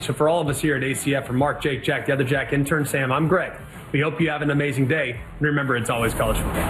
So for all of us here at ACF, from Mark, Jake, Jack, the other Jack, intern Sam, I'm Greg. We hope you have an amazing day. And remember, it's always college football.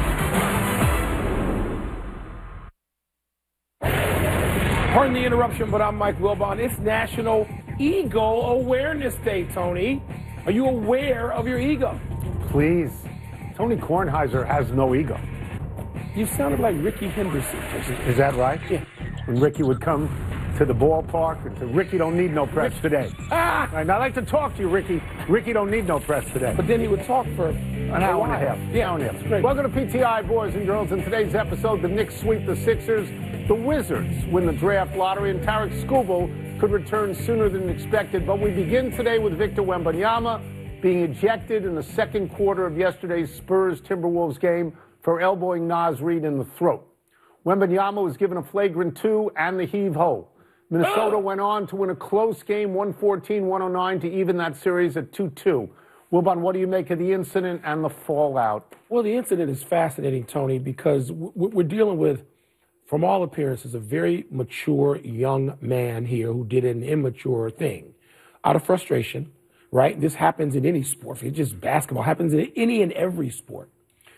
Pardon the interruption, but I'm Mike Wilbon. It's National Ego Awareness Day, Tony. Are you aware of your ego? Please. Tony Kornheiser has no ego. You sounded like Ricky Henderson. Is that right? Yeah. When Ricky would come to the ballpark and say, Ricky don't need no press today. Ah! And I'd like to talk to you, Ricky. Ricky don't need no press today. But then he would talk for an hour and a half. Yeah, Hour and a half. Great. Welcome to PTI, boys and girls. In today's episode, the Knicks sweep the Sixers. The Wizards win the draft lottery, and Tarek Skubal could return sooner than expected. But we begin today with Victor Wembanyama being ejected in the second quarter of yesterday's Spurs-Timberwolves game for elbowing Naz Reid in the throat. Wembanyama was given a flagrant 2 and the heave-ho. Minnesota went on to win a close game, 114-109, to even that series at 2-2. Wilbon, what do you make of the incident and the fallout? Well, the incident is fascinating, Tony, because we're dealing with, from all appearances, a very mature young man here who did an immature thing out of frustration, right? This happens in any sport. It's just basketball. It happens in any and every sport.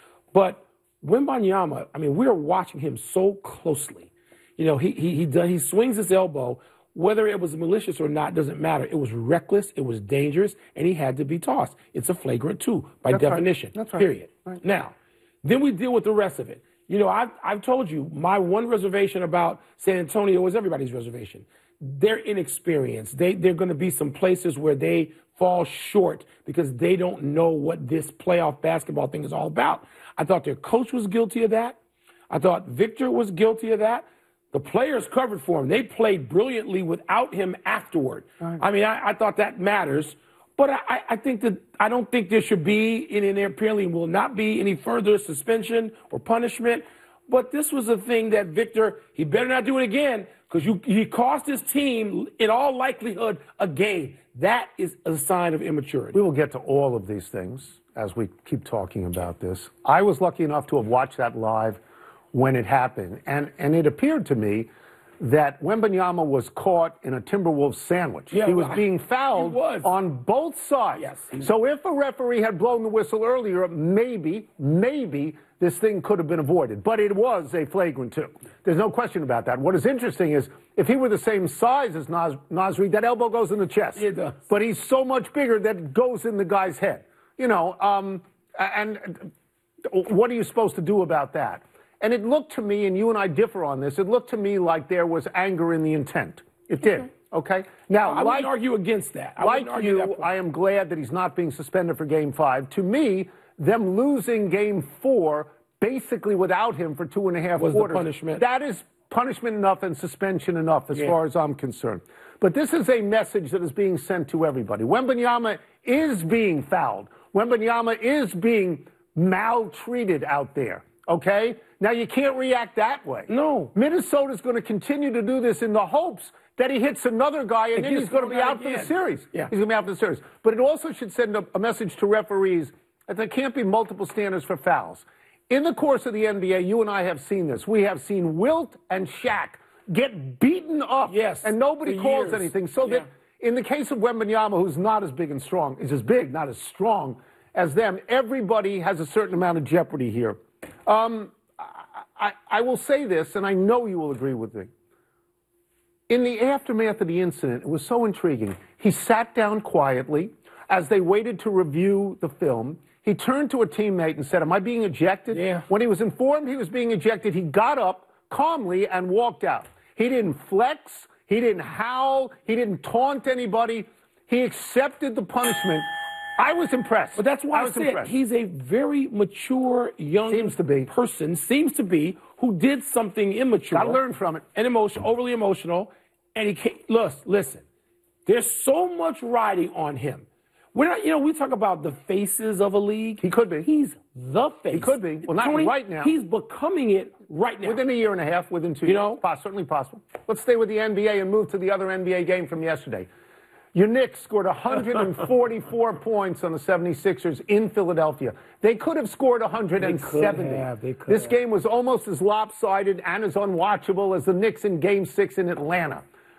But Wembanyama, I mean, we're watching him so closely. You know, he swings his elbow. Whether it was malicious or not doesn't matter. It was reckless, it was dangerous, and he had to be tossed. It's a flagrant 2 by definition. That's right. Period. Right. Now, then we deal with the rest of it. You know, I've told you my one reservation about San Antonio is everybody's reservation. They're inexperienced. They're going to be some places where they fall short because they don't know what this playoff basketball thing is all about. I thought their coach was guilty of that. I thought Victor was guilty of that. The players covered for him. They played brilliantly without him afterward. Right. I mean, I thought that matters. But I think that I don't think there should be, and there apparently will not be any further suspension or punishment. But this was a thing that Victor, he better not do it again because he cost his team, in all likelihood, a game. That is a sign of immaturity. We will get to all of these things as we keep talking about this. I was lucky enough to have watched that live when it happened. And it appeared to me that Wembanyama was caught in a Timberwolves sandwich. Yeah, he was being fouled on both sides. Yes, so if a referee had blown the whistle earlier, maybe this thing could have been avoided. But it was a flagrant 2. There's no question about that. What is interesting is if he were the same size as Naz Reid, that elbow goes in the chest. It does. But he's so much bigger that it goes in the guy's head. You know, and what are you supposed to do about that? And it looked to me, and you and I differ on this, it looked to me like there was anger in the intent. It did, okay? Now, I wouldn't argue against that. I am glad that he's not being suspended for Game 5. To me, them losing Game 4 basically without him for 2.5 quarters. The punishment. That is punishment enough and suspension enough as far as I'm concerned. But this is a message that is being sent to everybody. Wembanyama is being fouled. Wembanyama is being maltreated out there, okay? Now, you can't react that way. No. Minnesota's going to continue to do this in the hopes that he hits another guy and then he's going to be out for the series. Yeah. He's going to be out for the series. But it also should send a message to referees that there can't be multiple standards for fouls. In the course of the NBA, you and I have seen this. We have seen Wilt and Shaq get beaten up. Yes. And nobody calls anything. So that in the case of Wembanyama, who's not as big and strong, is as big, not as strong as them, everybody has a certain amount of jeopardy here. I will say this, and I know you will agree with me. In the aftermath of the incident, it was so intriguing. He sat down quietly as they waited to review the film. He turned to a teammate and said, "Am I being ejected?" Yeah. When he was informed he was being ejected, he got up calmly and walked out. He didn't flex. He didn't howl. He didn't taunt anybody. He accepted the punishment. I was impressed. But that's why I said he's a very mature young person, seems to be, who did something immature. Got to learn from it. And overly emotional. And he can't, listen, there's so much riding on him. We're not, we talk about the faces of a league. He could be. He's the face. He could be. Well, not Tony, right now. He's becoming it right now. Within a year and a half, within 2 years. Certainly possible. Let's stay with the NBA and move to the other NBA game from yesterday. Your Knicks scored 144 points on the 76ers in Philadelphia. They could have scored 170. They could this have. game was almost as lopsided and as unwatchable as the Knicks in Game 6 in Atlanta.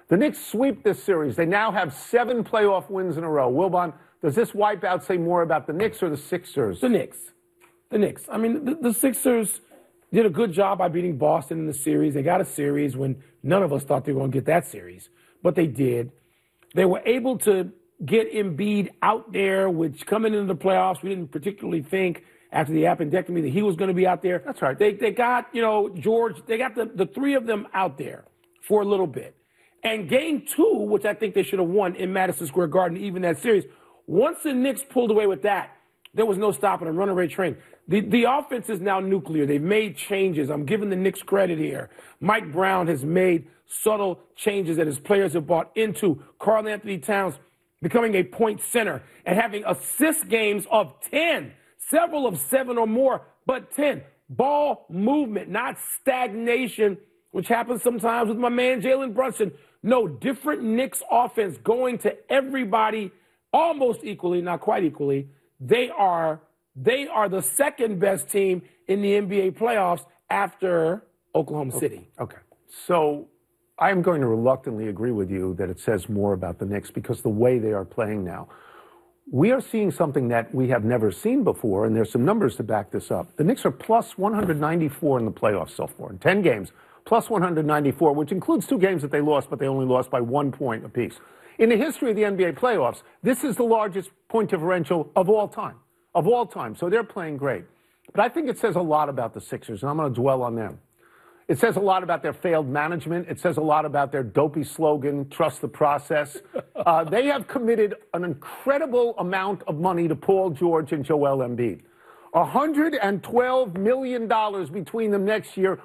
The Knicks sweep this series. They now have 7 playoff wins in a row. Wilbon, does this wipeout say more about the Knicks or the Sixers? The Knicks. The Knicks. I mean, the Sixers did a good job by beating Boston in the series. They got a series when none of us thought they were going to get that series, but they did. They were able to get Embiid out there, which coming into the playoffs, we didn't particularly think after the appendectomy that he was going to be out there. That's right. They got, George, they got the 3 of them out there for a little bit. And game 2, which I think they should have won in Madison Square Garden, even that series, once the Knicks pulled away with that, there was no stopping them, runaway train. The offense is now nuclear. They've made changes. I'm giving the Knicks credit here. Mike Brown has made subtle changes that his players have bought into. Karl Anthony Towns becoming a point center and having assist games of 10, several of 7 or more, but 10. Ball movement, not stagnation, which happens sometimes with my man Jalen Brunson. No, different Knicks offense going to everybody almost equally, not quite equally. They are the second best team in the NBA playoffs after Oklahoma City. Okay. So I am going to reluctantly agree with you that it says more about the Knicks because the way they are playing now. We are seeing something that we have never seen before, and there's some numbers to back this up. The Knicks are plus 194 in the playoffs so far, in 10 games, plus 194, which includes 2 games that they lost, but they only lost by 1 point apiece. In the history of the NBA playoffs, this is the largest point differential of all time. Of all time. So they're playing great. But I think it says a lot about the Sixers, and I'm going to dwell on them. It says a lot about their failed management. It says a lot about their dopey slogan, trust the process. They have committed an incredible amount of money to Paul George and Joel Embiid. $112 million between them next year,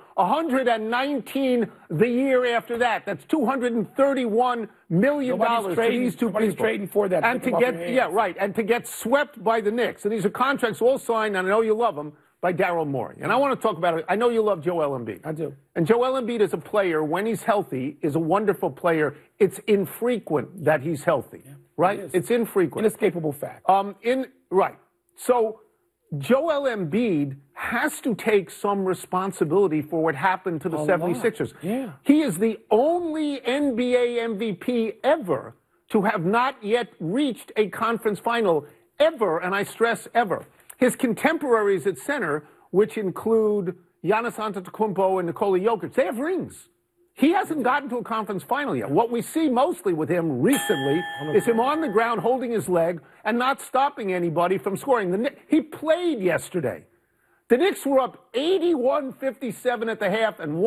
$119 the year after that. That's $231 million for these 2 people. Trading for that. And to get, and to get swept by the Knicks. And these are contracts all signed, and I know you love them, by Daryl Morey. And I want to talk about it. I know you love Joel Embiid. I do. And Joel Embiid is a player, when he's healthy, is a wonderful player. It's infrequent that he's healthy, right? It's infrequent. Inescapable fact. Right. So Joel Embiid has to take some responsibility for what happened to the 76ers. Yeah. He is the only NBA MVP ever to have not yet reached a conference final, ever, and I stress ever. His contemporaries at center, which include Giannis Antetokounmpo and Nikola Jokic, they have rings. He hasn't gotten to a conference final yet. What we see mostly with him recently is him on the ground holding his leg and not stopping anybody from scoring. He played yesterday. The Knicks were up 81-57 at the half and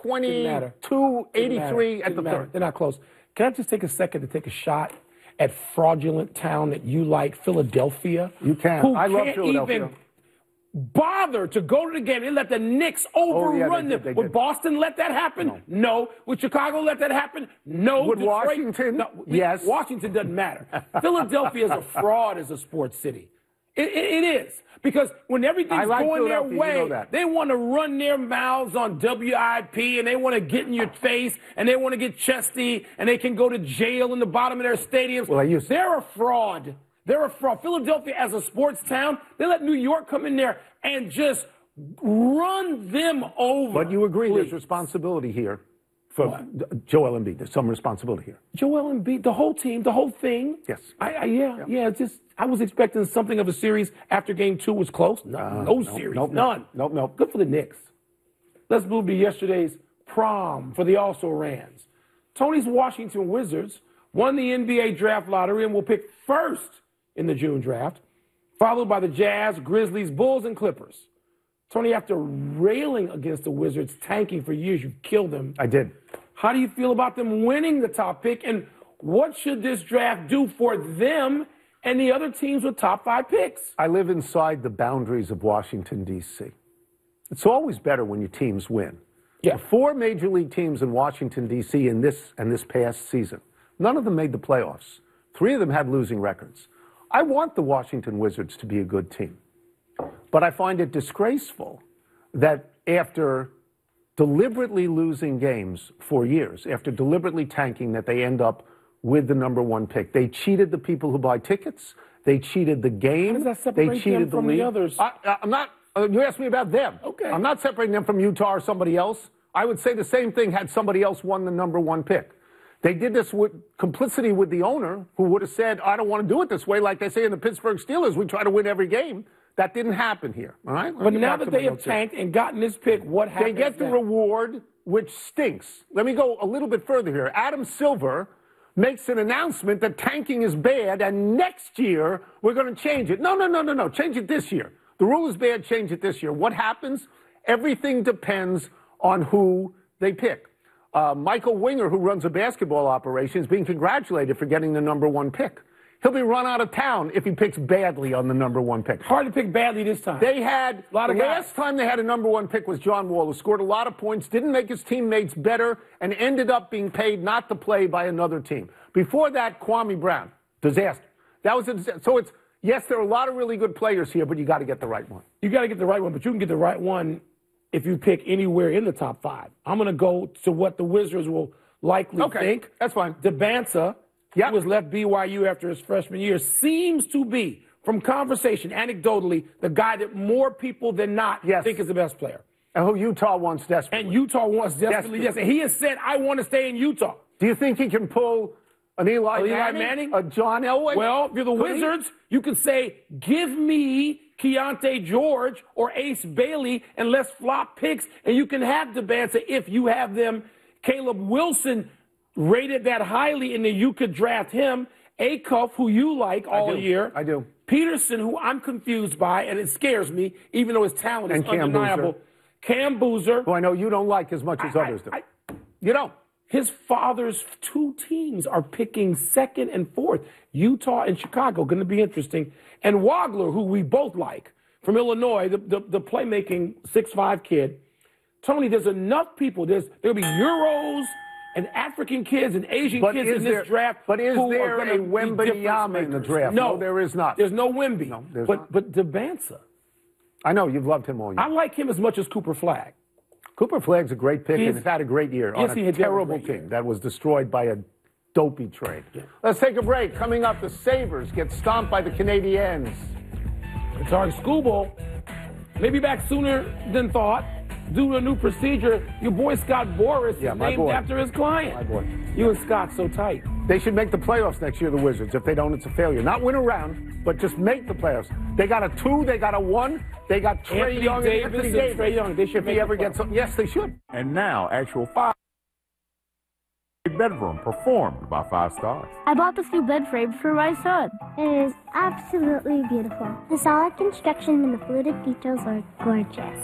122-83 at the third. They're not close. Can I just take a second to take a shot at fraudulent town that you like, Philadelphia? You can. Who I love can't Philadelphia. even bother to go to the game and let the Knicks overrun them. Would Boston let that happen? No. Would Chicago let that happen? No. Would Washington? No. Yes. Washington doesn't matter. Philadelphia is a fraud as a sports city. It is. Because when everything's going their way, they want to run their mouths on WIP, and they want to get in your face, and they want to get chesty, and they can go to jail in the bottom of their stadiums. Well, they're a fraud. They're a fraud. Philadelphia, as a sports town, they let New York come in there and just run them over. But you agree there's responsibility here for Joel Embiid. There's some responsibility here. Joel Embiid, the whole team, the whole thing. Yes. I was expecting something of a series after game 2 was close. No series. None. Nope. Good for the Knicks. Let's move to yesterday's prom for the also-rans. Tony's Washington Wizards won the NBA draft lottery and will pick first in the June draft, followed by the Jazz, Grizzlies, Bulls, and Clippers. Tony, after railing against the Wizards, tanking for years, you killed them. I did. How do you feel about them winning the top pick, and what should this draft do for them and the other teams with top 5 picks? I live inside the boundaries of Washington, D.C. It's always better when your teams win. Yeah. The 4 major league teams in Washington, D.C. in this past season, none of them made the playoffs. 3 of them had losing records. I want the Washington Wizards to be a good team. But I find it disgraceful that after deliberately losing games for years, after deliberately tanking, that they end up with the number 1 pick. They cheated the people who buy tickets. They cheated the game. How does that separate they cheated them from the others? I'm not. You asked me about them. Okay. I'm not separating them from Utah or somebody else. I would say the same thing had somebody else won the number 1 pick. They did this with complicity with the owner, who would have said, I don't want to do it this way, like they say in the Pittsburgh Steelers. We try to win every game. That didn't happen here, all right? But now that they have tanked and gotten this pick, what happens? They get the reward, which stinks. Let me go a little bit further here. Adam Silver makes an announcement that tanking is bad, and next year we're going to change it. No. Change it this year. The rule is bad, change it this year. What happens? Everything depends on who they pick. Michael Winger, who runs a basketball operation, is being congratulated for getting the #1 pick. He'll be run out of town if he picks badly on the #1 pick. Hard to pick badly this time. They had, the last time they had a #1 pick was John Wall, who scored a lot of points, didn't make his teammates better, and ended up being paid not to play by another team. Before that, Kwame Brown, disaster. That was a disaster. So it's, yes, there are a lot of really good players here, but you got to get the right one. You got to get the right one, but you can get the right one if you pick anywhere in the top 5. I'm going to go to what the Wizards will likely think. That's fine. DeBanza, who was left BYU after his freshman year, seems to be, from conversation, anecdotally, the guy that more people than not think is the best player. And who Utah wants desperately. And Utah wants desperately, yes. And he has said, I want to stay in Utah. Do you think he can pull an Eli Manning? A John Elway? Well, if you're the Wizards, you can say, give me Keontae George or Ace Bailey and let's flop picks, and you can have DeBanza if you have them. Caleb Wilson rated that highly, and then you could draft him. Acuff, who you like all year. I do. Peterson, who I'm confused by, and it scares me, even though his talent is undeniable. Cam Boozer. Who I know you don't like as much as others do. You don't. His father's 2 teams are picking 2nd and 4th. Utah and Chicago, going to be interesting. And Wagler, who we both like, from Illinois, the playmaking 6'5" kid. Tony, there's enough people. There'll be Euros and African kids and Asian kids in this draft. But is there a Wembanyama in the draft? No, there is not. There's no Wemby. No, there's not. But DeBanza. I know, you've loved him all year. I like him as much as Cooper Flagg. Cooper Flagg's a great pick and has had a great year on a terrible team that was destroyed by a dopey trade. Yeah. Let's take a break. Coming up, the Sabres get stomped by the Canadiens. Tarek Skubal, maybe back sooner than thought. Due to a new procedure, your boy Scott Boras is named after his client. My boy. You and Scott so tight. They should make the playoffs next year, the Wizards. If they don't, it's a failure. Not win a round, but just make the playoffs. They got a 2, they got a 1, they got Trae Young and Anthony Davis. Trae Young. They should if he ever gets something. Yes, they should. And now, actual 5 bedroom performed by 5 stars. I bought this new bed frame for my son. It is absolutely beautiful. The solid construction and the fluted details are gorgeous.